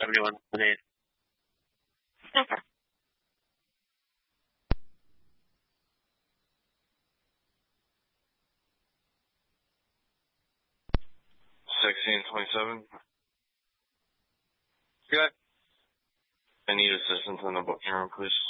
71 8. Okay. 1627. Good. I need assistance on the booking room, please.